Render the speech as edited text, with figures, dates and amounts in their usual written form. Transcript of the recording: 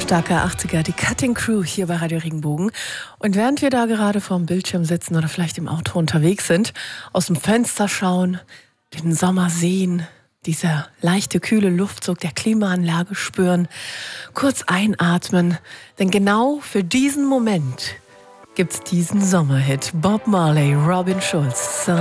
Starke 80er, die Cutting Crew hier bei Radio Regenbogen. Und während wir da gerade vorm Bildschirm sitzen oder vielleicht im Auto unterwegs sind, aus dem Fenster schauen, den Sommer sehen, dieser leichte, kühle Luftzug der Klimaanlage spüren, kurz einatmen. Denn genau für diesen Moment gibt's diesen Sommerhit. Bob Marley, Robin Schulz,